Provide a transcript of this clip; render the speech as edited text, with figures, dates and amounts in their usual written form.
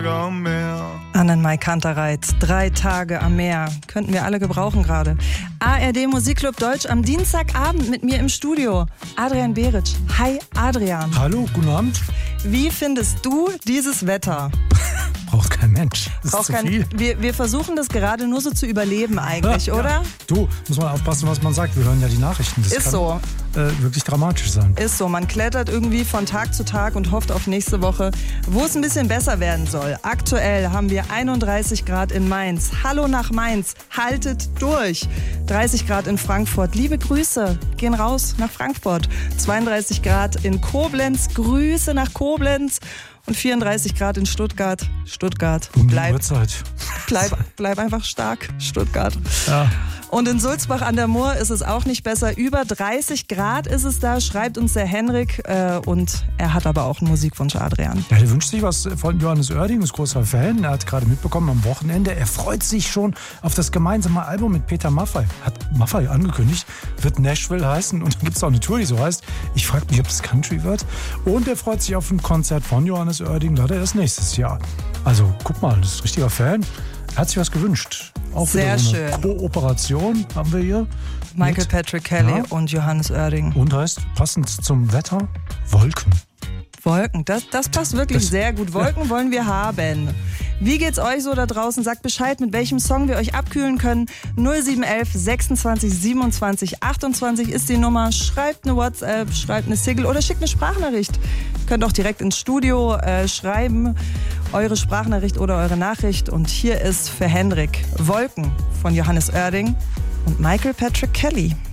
am Meer. Annenmai Kantereit, 3 Tage am Meer. Könnten wir alle gebrauchen gerade. ARD Musikclub Deutsch am Dienstagabend mit mir im Studio. Adrian Beritsch. Hi Adrian. Hallo, guten Abend. Wie findest du dieses Wetter? Braucht kein Mensch. Das ist zu viel. Wir versuchen das gerade nur so zu überleben eigentlich, ja, oder? Ja. Du, muss man aufpassen, was man sagt. Wir hören ja die Nachrichten. Das ist kann so. Wirklich dramatisch sein. Ist so. Man klettert irgendwie von Tag zu Tag und hofft auf nächste Woche, wo es ein bisschen besser werden soll. Aktuell haben wir 31 Grad in Mainz. Hallo nach Mainz. Haltet durch. 30 Grad in Frankfurt. Liebe Grüße. Gehen raus nach Frankfurt. 32 Grad in Koblenz. Grüße nach Koblenz. Und 34 Grad in Stuttgart. Stuttgart. Um die Uhrzeit. Bleib einfach stark, Stuttgart. Ja. Und in Sulzbach an der Mur ist es auch nicht besser. Über 30 Grad ist es da, schreibt uns der Henrik. Und er hat aber auch einen Musikwunsch, Adrian. Ja, der wünscht sich was von Johannes Oerding, ist großer Fan. Er hat gerade mitbekommen am Wochenende, er freut sich schon auf das gemeinsame Album mit Peter Maffay. Hat Maffay angekündigt, wird Nashville heißen. Und dann gibt es auch eine Tour, die so heißt. Ich frage mich, ob das Country wird. Und er freut sich auf ein Konzert von Johannes Oerding, leider erst nächstes Jahr. Also guck mal, das ist ein richtiger Fan. Er hat sich was gewünscht. Auch sehr so schön. Kooperation haben wir hier. Michael Patrick Kelly und Johannes Oerding. Und heißt, passend zum Wetter, Wolken. Wolken, das passt wirklich sehr gut. Wolken wollen wir haben. Wie geht's euch so da draußen? Sagt Bescheid, mit welchem Song wir euch abkühlen können. 0711 26 27 28 ist die Nummer. Schreibt eine WhatsApp, schreibt eine Single oder schickt eine Sprachnachricht. Könnt auch direkt ins Studio schreiben, eure Sprachnachricht oder eure Nachricht. Und hier ist für Henrik Wolken von Johannes Oerding und Michael Patrick Kelly.